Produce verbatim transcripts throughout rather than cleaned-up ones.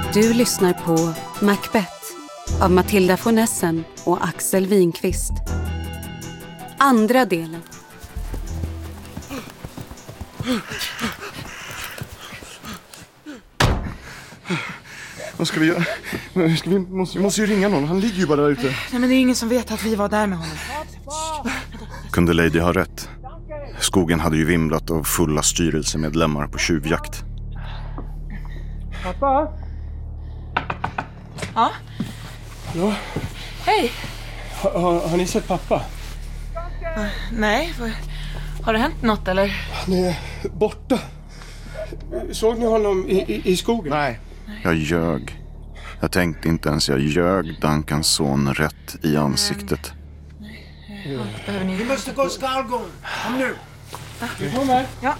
Du lyssnar på Macbeth av Matilda von Essen och Axel Winqvist. Andra delen. Vad ska vi göra? Ska vi måste, vi måste ju ringa någon. Han ligger ju bara där ute. Nej, men det är ingen som vet att vi var där med honom. Kunde Lady ha rätt? Skogen hade ju vimlat av fulla styrelsemedlemmar på tjuvjakt. Pappa? Ja? Ja? Hej! Ha, ha, har ni sett pappa? Uh, nej, för, har det hänt något eller? Han är borta. Såg ni honom i, i, i skogen? Nej. Jag ljög. Jag tänkte inte ens jag ljög Duncans son rätt i ansiktet. Nej. Ja, behöver ni... Vi måste gå skallgång. Kom nu. Vi kommer. Ja.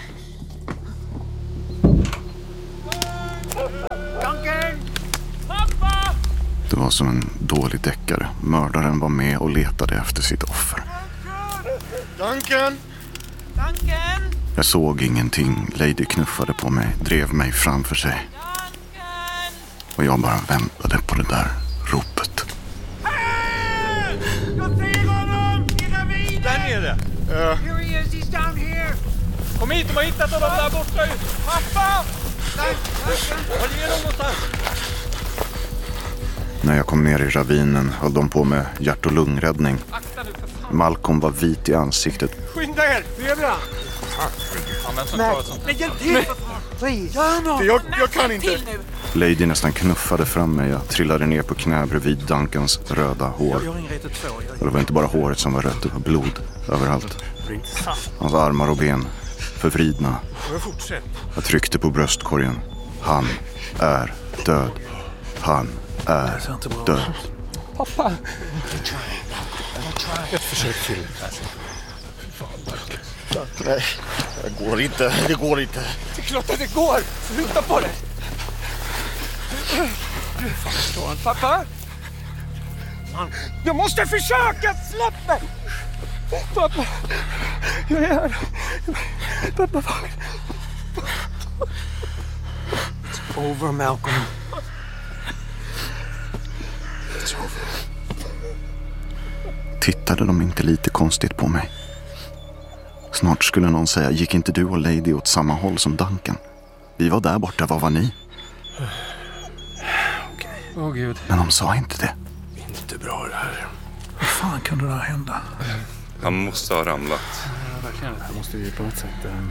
Duncan! Pappa! Det var som en dålig deckare. Mördaren var med och letade efter sitt offer. Duncan! Duncan! Jag såg ingenting. Lady knuffade på mig, drev mig framför sig. Och jag bara väntade på det där ropet. Hey! Jag ser honom! I ravinen! Där nere! Uh. Here he is, he's down here! Kom hit, de har hittat honom där borta! Pappa! Duncan! Var är de någonstans? När jag kom ner i ravinen höll de på med hjärt- och lungräddning. Malcolm var vit i ansiktet. Skynda er! Bredra! Nej, men hjälp till! Please! jag, jag kan inte! Lady nästan knuffade fram mig. Jag trillade ner på knä bredvid Duncans röda hår. Och det var inte bara håret som var rött, det var blod överallt. Hans armar och ben förvridna. Jag tryckte på bröstkorgen. Han är död. Han är död. Pappa! Ett försök till. Nej, det går inte. Det går inte. Det är klart att det går. Sluta på det. Pappa? Jag måste försöka. Släpp mig. Pappa. Jag är här. Pappa. It's over, Malcolm. It's over. Tittade de inte lite konstigt på mig? Snart skulle någon säga, gick inte du och Lady åt samma håll som Duncan? Vi var där borta, vad var ni? Okej. Åh gud. Men de sa inte det. Inte bra det här. Hur fan kunde det här hända? Han måste ha ramlat. Ja, verkligen. Det måste ju på något sätt... Um...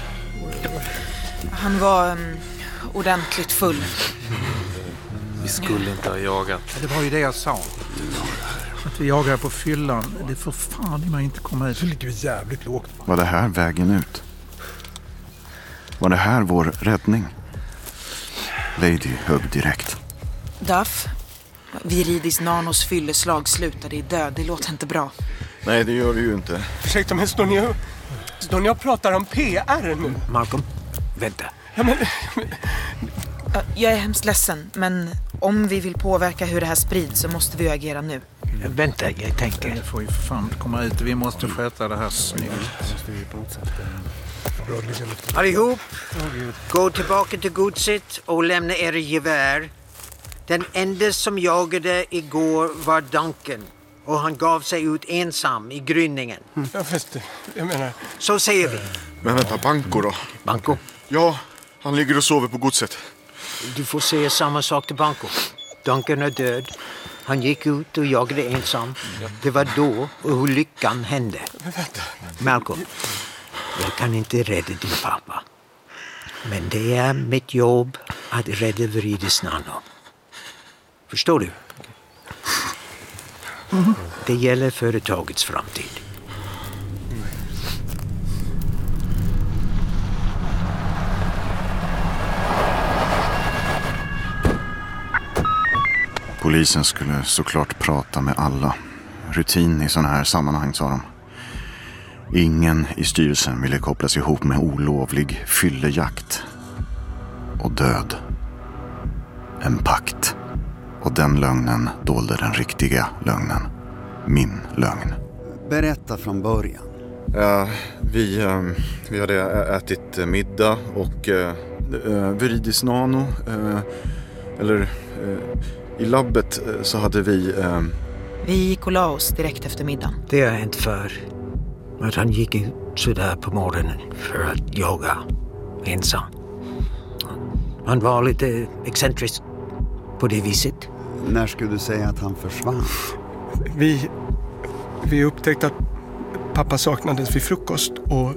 Han var um, ordentligt full. Vi skulle inte ha jagat. Det var ju det jag sa. Att vi jagar på fyllan. Det får fan i mig inte komma ut. Så ligger vi jävligt lågt. Var det här vägen ut? Var det här vår räddning? Lady högg direkt. Duff, Viridis nanos fylleslag slutade i död. Det låter inte bra. Nej, det gör det ju inte. Ursäkta, men står ni, står ni och pratar om P R nu? Malcolm, vänta. Ja, men... Jag är hemskt ledsen, men om vi vill påverka hur det här sprids så måste vi agera nu. Vänta, jag tänker. Det får ju för fan komma ut. Vi måste sköta det här snyggt. Allihop, gå tillbaka till godset och lämna era gevär. Den enda som jagade igår var Duncan. Och han gav sig ut ensam i gryningen. Mm. Ja, fast jag menar... Så säger vi. Men vänta, Banco då? Banco? Ja, han ligger och sover på godset. Du får säga samma sak till Banco. Duncan är död. Han gick ut och jagade ensam. Det var då och lyckan hände. Malcolm, jag kan inte rädda din pappa. Men det är mitt jobb att rädda Viridis nano. Förstår du? Det gäller företagets framtid. Polisen skulle såklart prata med alla. Rutin i sådana här sammanhang, sa de. Ingen i styrelsen ville kopplas ihop med olovlig fyllejakt. Och död. En pakt. Och den lögnen dolde den riktiga lögnen. Min lögn. Berätta från början. Ja, vi, äh, vi hade ätit middag och äh, Viridis nano äh, Eller eh, i labbet eh, så hade vi... Eh... Vi gick och la oss direkt efter middagen. Det har hänt för att han gick ut sådär på morgonen för att jaga ensam. Han var lite excentrisk på det viset. När skulle du säga att han försvann? Vi, vi upptäckte att pappa saknades vid frukost och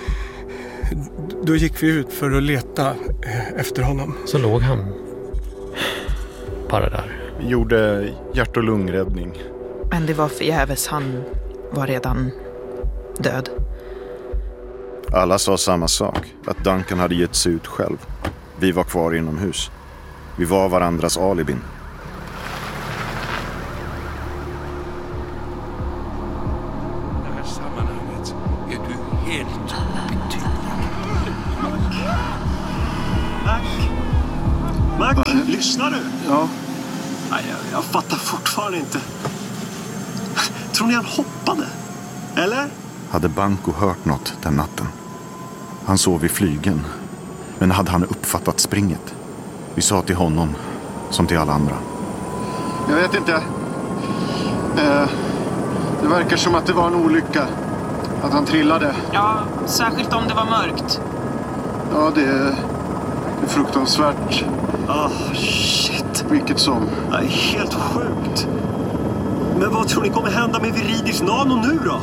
då gick vi ut för att leta efter honom. Så låg han bara där. Vi gjorde hjärt- och lungräddning. Men det var förgäves, han var redan död. Alla sa samma sak, att Duncan hade gett sig ut själv. Vi var kvar inomhus. Vi var varandras alibin. Det här sammanhanget är du helt betydlig. Mac! Mac, lyssnar du? Ja. Nej, jag, jag fattar fortfarande inte. Tror ni han hoppade? Eller? Hade Banco hört något den natten? Han sov i flygen. Men hade han uppfattat springet? Vi sa till honom, som till alla andra. Jag vet inte. Eh, det verkar som att det var en olycka. Att han trillade. Ja, särskilt om det var mörkt. Ja, det är, det är fruktansvärt. Ah, oh, shit. Vilket som. Det är helt sjukt. Men vad tror ni kommer hända med Viridis Nano nu då?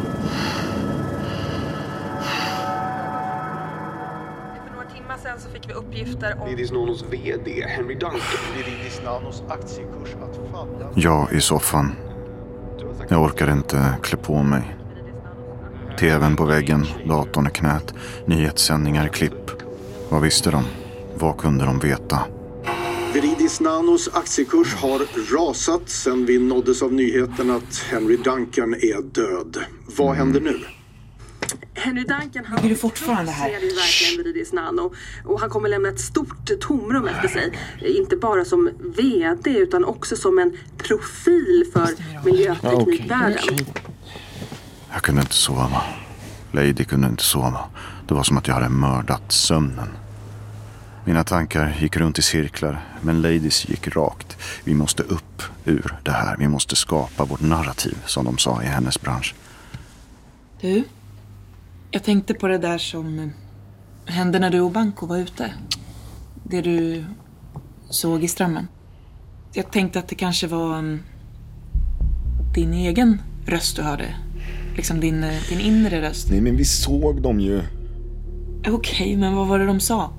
För några timmar sedan så fick vi uppgifter om Viridis Nanos vd Henry Duncan. Viridis Nanos aktiekurs att falla. Jag i soffan. Jag orkade inte klä på mig. Tvn på väggen, datorn i knät, nyhetssändningar, klipp. Vad visste de? Vad kunde de veta? Viridis Nanos aktiekurs har rasat sedan vi nåddes av nyheten att Henry Duncan är död. Vad händer nu? Henry Duncan, han är du fortfarande här? ser ju verkligen Viridis Nano och han kommer lämna ett stort tomrum efter sig. Inte bara som vd utan också som en profil för miljöteknikvärlden. Jag kunde inte sova. Lady kunde inte sova. Det var som att jag hade mördat sömnen. Mina tankar gick runt i cirklar, men Ladies gick rakt. Vi måste upp ur det här. Vi måste skapa vårt narrativ, som de sa i hennes bransch. Du, jag tänkte på det där som hände när du och Banco var ute. Det du såg i strömmen. Jag tänkte att det kanske var um, din egen röst du hörde. Liksom din, din inre röst. Nej, men vi såg dem ju. Okej, okay, men vad var det de sa?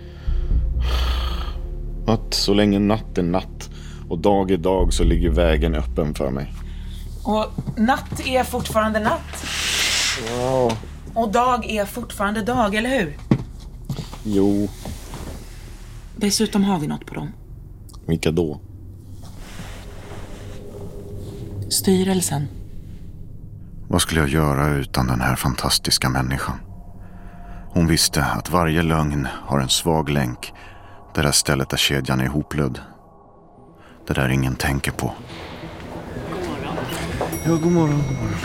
Att så länge natt är natt och dag är dag så ligger vägen öppen för mig. Och natt är fortfarande natt. Ja. Och dag är fortfarande dag, eller hur? Jo. Dessutom har vi något på dem. Vilka då? Styrelsen. Vad skulle jag göra utan den här fantastiska människan? Hon visste att varje lögn har en svag länk. Det där stället där kedjan är ihoplödd. Det där ingen tänker på. Ja, god morgon, god morgon.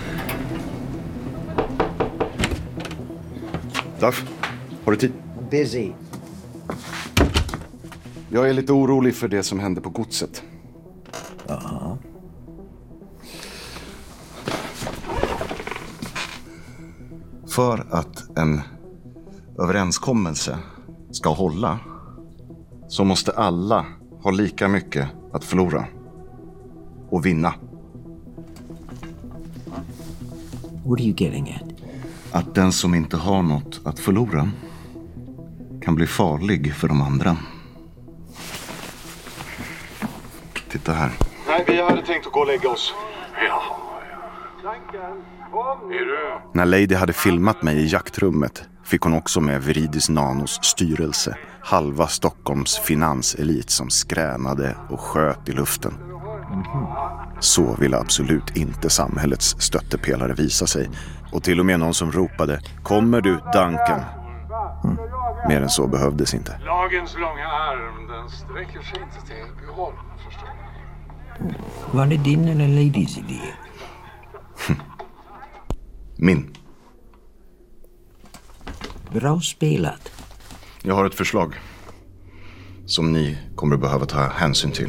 Duff, har du tid? Busy. Jag är lite orolig för det som hände på godset. Jaha. För att en överenskommelse ska hålla så måste alla ha lika mycket att förlora och vinna. What are you getting at? Att den som inte har något att förlora kan bli farlig för de andra. Titta här. Nej, vi hade tänkt att gå och lägga oss. Ja. Är du? När Lady hade filmat mig i jaktrummet fick hon också med Viridis Nanos styrelse. Halva Stockholms finanselit som skränade och sköt i luften. Mm-hmm. Så ville absolut inte samhällets stöttepelare visa sig. Och till och med någon som ropade: kommer du, Duncan? Mm. Mer än så behövdes inte. Lagens långa arm, den sträcker sig inte till Ekeholm, förstår du? Var det din eller Ladies idé? Min. Bra spelat. Jag har ett förslag. som ni kommer att behöva ta hänsyn till.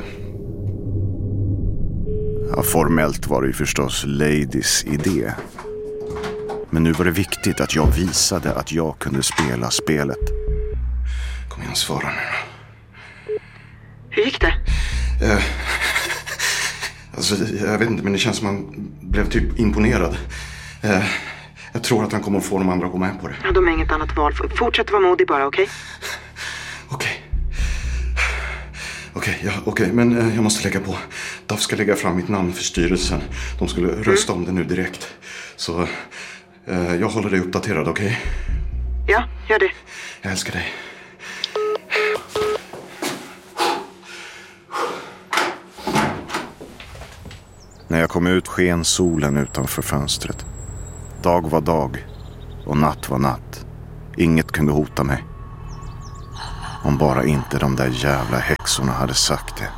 Ja, formellt var det ju förstås Ladies idé. Men nu var det viktigt att jag visade att jag kunde spela spelet. Kom igen, svara nu. Hur gick det? Eh, alltså, jag vet inte, men det känns som han blev typ imponerad. Eh, jag tror att han kommer att få de andra att gå med på det. Ja, de har inget annat val. Fortsätt vara modig bara, okej? Okej. Okej, ja, okej, men eh, jag måste lägga på. Duff ska lägga fram mitt namn för styrelsen. De skulle rösta om det nu direkt. Så eh, jag håller dig uppdaterad, okej? Ja, gör det. Jag älskar dig. När jag kom ut sken solen utanför fönstret. Dag var dag och natt var natt. Inget kunde hota mig. Om bara inte de där jävla häxorna hade sagt det.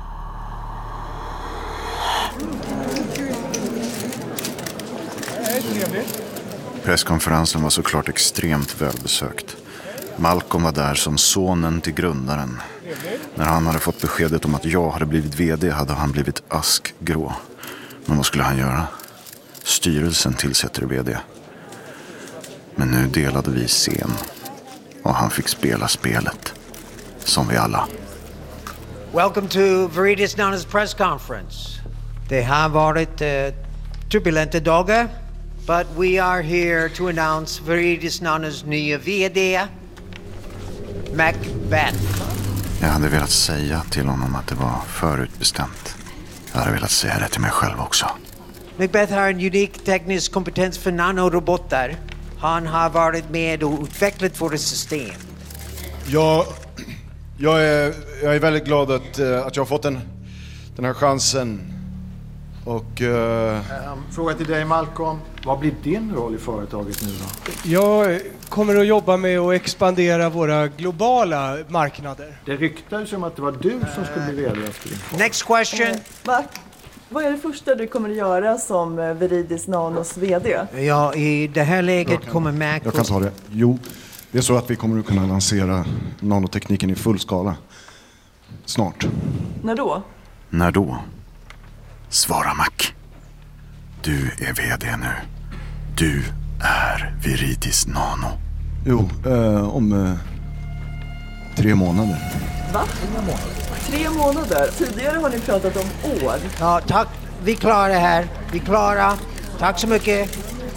Presskonferensen var såklart extremt välbesökt. Malcolm var där som sonen till grundaren. När han hade fått beskedet om att jag hade blivit vd hade han blivit askgrå. Men vad skulle han göra? Styrelsen tillsätter vd. Men nu delade vi scen. Och han fick spela spelet. Som vi alla. Welcome to Viridis Nano's press conference. Det har varit uh, turbulenta dagar. But we are here to announce Viridis Nano's nya vd. Macbeth. Jag hade velat säga till honom att det var förutbestämt. Jag hade velat säga det till mig själv också. Macbeth har en unik teknisk kompetens för nanorobotar. Han har varit med och utvecklat våra system. Ja, jag är, jag är väldigt glad att, uh, att jag har fått den, den här chansen. Och... Uh... Um, fråga till dig, Malcolm. Vad blir din roll i företaget nu då? Jag kommer att jobba med att expandera våra globala marknader. Det ryktades som att det var du som skulle bli vd efter din. Next question. Eh, Mac, vad är det första du kommer att göra som Viridis Nanos vd? Ja, i det här läget kan, kommer Mac... Jag kan ta det. Jo, det är så att vi kommer att kunna lansera nanotekniken i full skala. Snart. När då? När då? Svara, Mac. Du är vd nu. Du är Viridis Nano. Jo, eh, om eh, tre månader. Va? Tre månader? Tidigare har ni pratat om år. Ja, tack. Vi klarar det här. Vi klarar. Tack så mycket.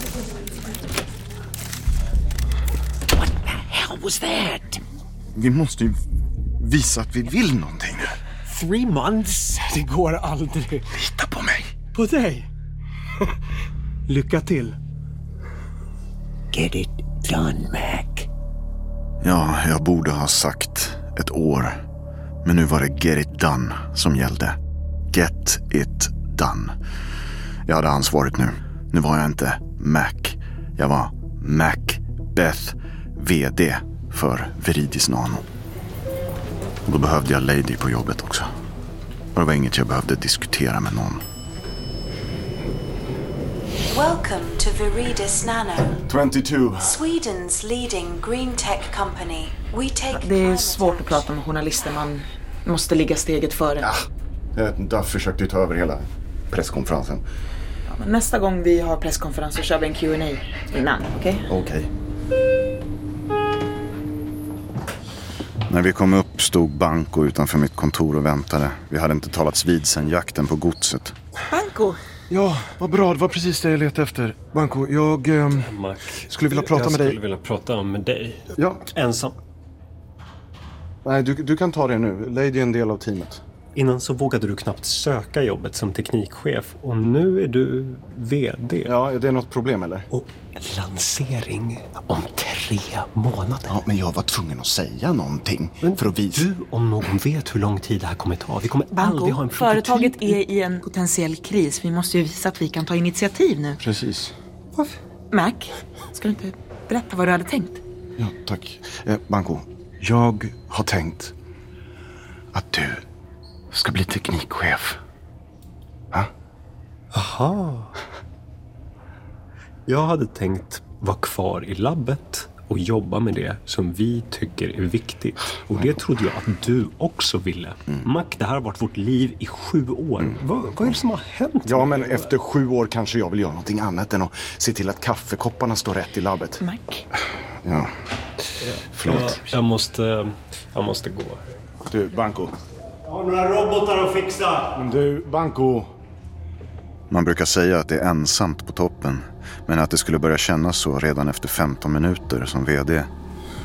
What the hell was that? Vi måste ju visa att vi vill någonting nu. Three months? Det går aldrig. Lita på mig. På dig. Lycka till. Get it done, Mac. Ja, jag borde ha sagt ett år. Men nu var det get it done som gällde. Get it done. Jag hade ansvaret nu. Nu var jag inte Mac. Jag var Macbeth, vd för Viridis Nano. Och då behövde jag Lady på jobbet också. Och det var inget jag behövde diskutera med någon. Welcome to Viridis Nano. tjugotvå. Sweden's leading green tech company. We take Det är svårt att prata med journalister. Man måste ligga steget före. Ja, Duff försökte ta över hela presskonferensen. Ja, men nästa gång vi har presskonferens så kör vi en Q and A innan, okej? Okay? Okej. Okay. När vi kom upp stod Banco utanför mitt kontor och väntade. Vi hade inte talats vid sedan jakten på godset. Banco! Ja, vad bra. Det var precis det jag letade efter. Banco, jag eh, Mac, skulle vilja prata med dig. Jag skulle vilja prata med dig. Ja. Ensam. Nej, du, du kan ta det nu. Lady är en del av teamet. Innan så vågade du knappt söka jobbet som teknikchef. Och nu är du vd. Ja, är det något problem eller? Och lansering om tre månader. Ja, men jag var tvungen att säga någonting. Men för att visa. Du om någon vet hur lång tid det här kommer ta. Vi kommer Banco, aldrig ha en företaget är i en potentiell kris. Vi måste ju visa att vi kan ta initiativ nu. Precis. Mac, ska du inte berätta vad du hade tänkt? Ja, tack. Eh, Banco, jag har tänkt att du ska bli teknikchef. Va? Aha. Jag hade tänkt vara kvar i labbet och jobba med det som vi tycker är viktigt. Och det trodde jag att du också ville. Mm. Mac, det här har varit vårt liv i sju år. Mm. Vad, vad är det som har hänt? Ja, men efter sju år kanske jag vill göra någonting annat än att se till att kaffekopparna står rätt i labbet. Mac? Ja. Förlåt. Jag, jag, måste, jag måste gå. Du, Banco. Jag har några robotar att fixa. Men du, Banco. Man brukar säga att det är ensamt på toppen, men att det skulle börja kännas så redan efter femton minuter som vd. Mm.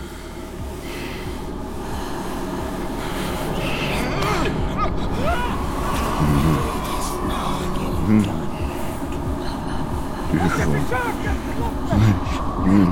Mm. Mm.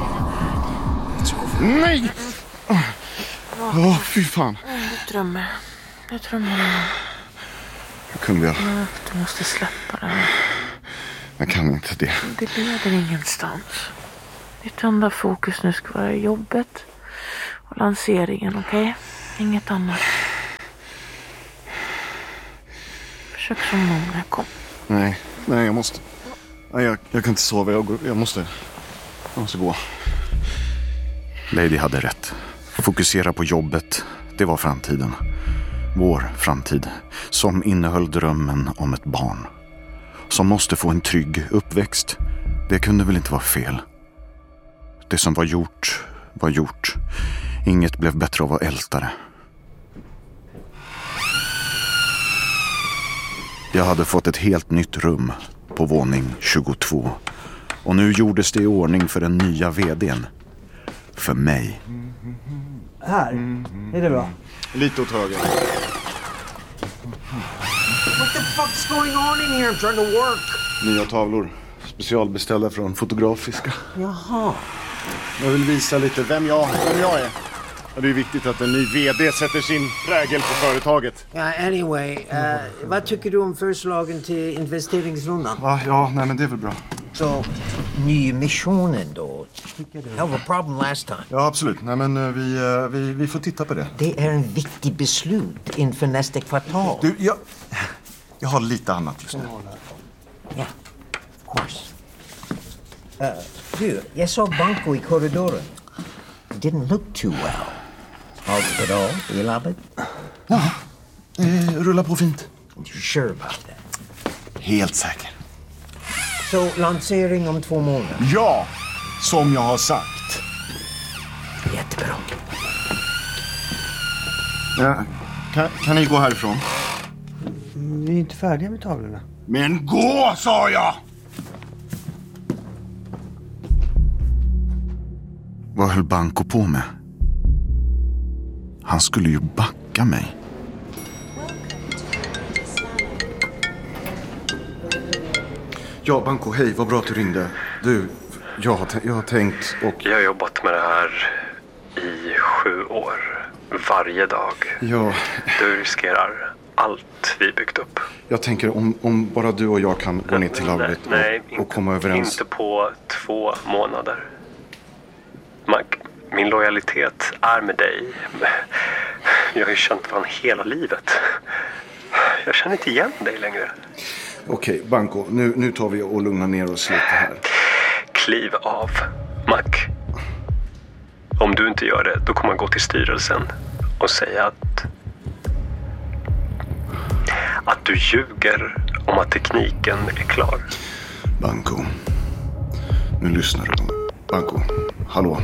Nej! Åh, oh, fy fan. Jag drömmer. Jag drömmer. Hur kunde jag? Du måste släppa det. Jag kan inte det. Det leder ingenstans. Ditt enda fokus nu ska vara jobbet och lanseringen, okej? Okay? Inget annat. Försök som någon när jag kom. Nej, nej jag måste. Nej, jag, jag kan inte sova, jag, jag måste. Jag måste gå. Lady hade rätt. Fokusera på jobbet, det var framtiden. Vår framtid, som innehöll drömmen om ett barn. Som måste få en trygg uppväxt. Det kunde väl inte vara fel. Det som var gjort, var gjort. Inget blev bättre av att älta det. Jag hade fått ett helt nytt rum på våning tjugotvå. Och nu gjordes det i ordning för den nya vdn. För mig. Här, är det bra? Lite åt höger. What the fuck's going on in here? I'm trying to work. Nya tavlor. Specialbeställda från Fotografiska. Jaha. Jag vill visa lite vem jag, vem jag är. Och det är viktigt att en ny vd sätter sin prägel på företaget. Ja, yeah, anyway. Uh, vad tycker du om förslagen till investeringsrundan? Va? Ja, nej men det är väl bra. Så, nymissionen då? Hell of a problem last time. Ja, absolut. Nej men vi, vi, vi får titta på det. Det är en viktig beslut inför nästa kvartal. Du, jag, jag har lite annat just nu. Ja, of course. Uh, du, jag såg Banco i korridoren. It didn't look too well. Allt bra i labbet? Ja, det rullar på fint. You're sure about that? Helt säker. Så lansering om två månader? Ja, som jag har sagt. Jättebra. Ja, kan, kan ni gå härifrån? Vi är inte färdiga med tavlorna. Men gå, sa jag! Vad höll Banco på med? Han skulle ju backa mig. Ja, Banco, hej, vad bra att du ringde. Du, jag har, jag har tänkt och... Jag har jobbat med det här i sju år. Varje dag. Ja. Du riskerar allt vi byggt upp. Jag tänker om, om bara du och jag kan gå ner till labbet och, nej, och inte, komma överens. Inte på två månader. Mac, min lojalitet är med dig. Jag har ju känt varandra hela livet. Jag känner inte igen dig längre. Okej, Banco, nu, nu tar vi och lugnar ner oss lite här. Kliv av, Mac. Om du inte gör det, då kommer jag gå till styrelsen och säga att att du ljuger om att tekniken är klar. Banco, nu lyssnar du. Banco, hallå.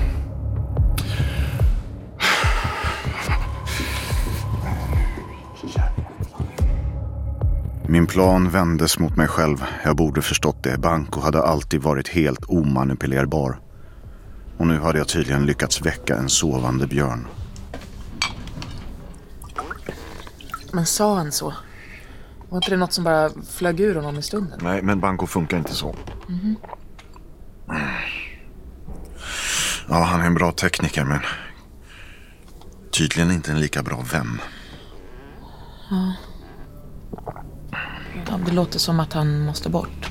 Min plan vändes mot mig själv. Jag borde förstått det. Banco hade alltid varit helt omanipulerbar. Och nu hade jag tydligen lyckats väcka en sovande björn. Men sa han så? Var inte det något som bara flög ur honom i stunden? Nej, men Banco funkar inte så. Mm-hmm. Ja, han är en bra tekniker, men tydligen inte en lika bra vän. Ja. Ja, det låter som att han måste bort.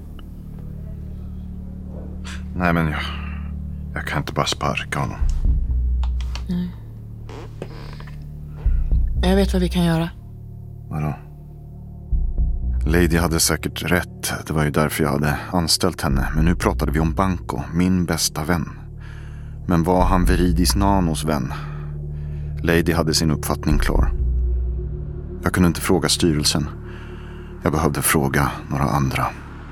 Nej, men jag, jag kan inte bara sparka honom. Nej. Jag vet vad vi kan göra. Vadå? Lady hade säkert rätt. Det var ju därför jag hade anställt henne. Men nu pratade vi om Banco, min bästa vän. Men var han Viridis Nanos vän? Lady hade sin uppfattning klar. Jag kunde inte fråga styrelsen. Jag behövde fråga några andra.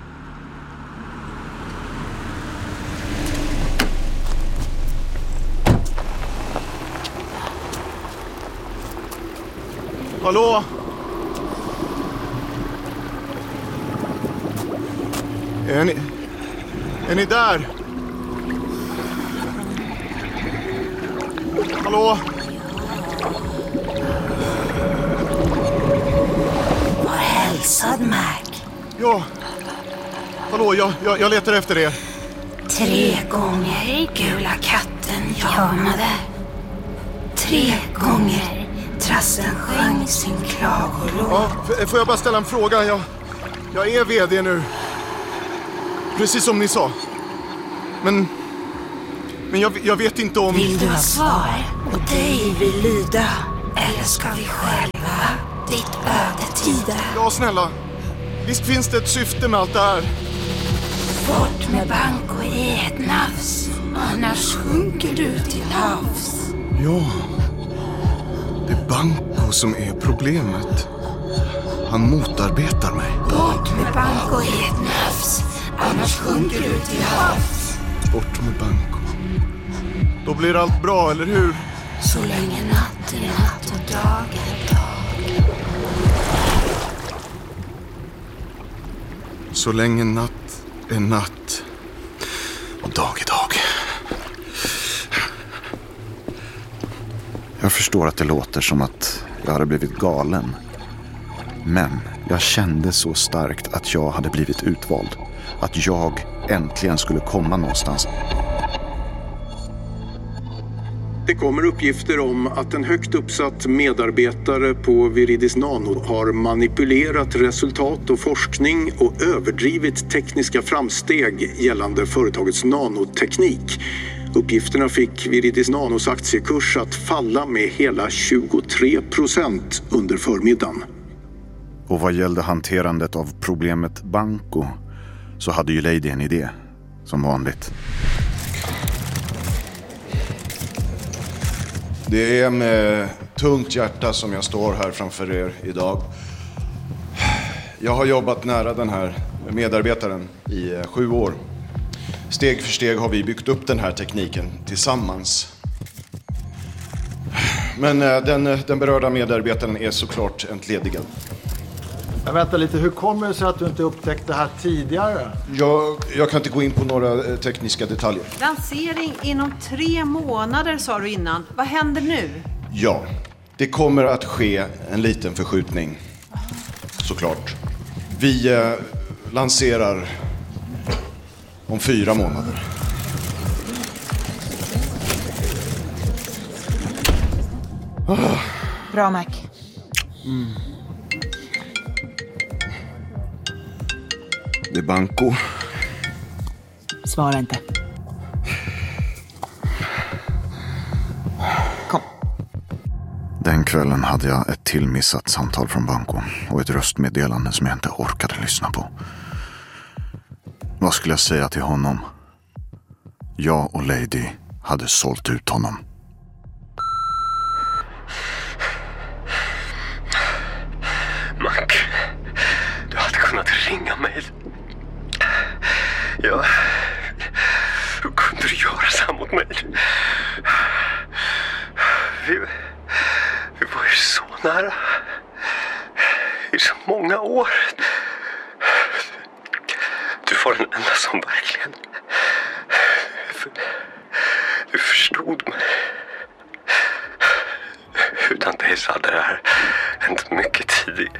Hallå? Är ni... Är ni där? Hallå? Var hälsad, Mac. Ja. Hallå, jag, jag, jag letar efter er. Tre gånger gula katten jamade. Tre gånger trassen sjöng sin klagolåt. Ja, f- får jag bara ställa en fråga? Jag, jag är vd nu. Precis som ni sa. Men... Men jag, jag vet inte om... Vill du ha svar? Och dig vill lyda? Eller ska vi själva ditt öde tida? Ja, snälla. Visst finns det ett syfte med allt det här? Bort med Banco i ett nafs. Annars sjunker du till havs. Ja. Det är Banco som är problemet. Han motarbetar mig. Bort med Banco i ett nafs. Annars sjunker du till havs. Bort med Banco. Då blir allt bra, eller hur? Så länge natt är natt och dag är dag. Så länge natt är natt och dag är dag. Jag förstår att det låter som att jag hade blivit galen. Men jag kände så starkt att jag hade blivit utvald. Att jag äntligen skulle komma någonstans. Det kommer uppgifter om att en högt uppsatt medarbetare på Viridis Nano har manipulerat resultat och forskning och överdrivit tekniska framsteg gällande företagets nanoteknik. Uppgifterna fick Viridis Nanos aktiekurs att falla med hela tjugotre procent under förmiddagen. Och vad gällde hanterandet av problemet Banco så hade ju Lady en idé, som vanligt. Det är med tungt hjärta som jag står här framför er idag. Jag har jobbat nära den här medarbetaren i sju år. Steg för steg har vi byggt upp den här tekniken tillsammans. Men den, den berörda medarbetaren är såklart entledigad. Jag väntar lite, hur kommer det sig att du inte upptäckte det här tidigare? Jag, jag kan inte gå in på några tekniska detaljer. Lansering inom tre månader sa du innan. Vad händer nu? Ja, det kommer att ske en liten förskjutning. Såklart. Vi eh, lanserar om fyra månader. Oh. Bra, Mac. Mm. Det är Banco. Svara inte. Kom. Den kvällen hade jag ett tillmissat samtal från Banco och ett röstmeddelande som jag inte orkade lyssna på. Vad skulle jag säga till honom? Jag och Lady hade sålt ut honom. Mac, du hade kunnat ringa mig. Ja, hur kunde du göra så här mot mig? Vi, vi var ju så nära i så många år. Du var den enda som verkligen du förstod mig. Utan dig så hade det här hänt mycket tidigare.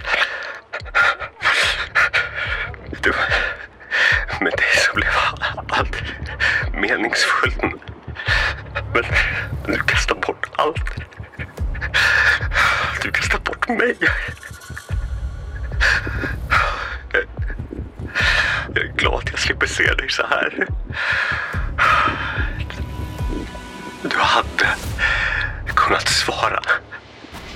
Du, med dig så blev allt meningsfullt. Men du kastar bort allt. Du kastar bort mig. Jag, jag är glad att jag slipper se dig så här. Du hade kunnat svara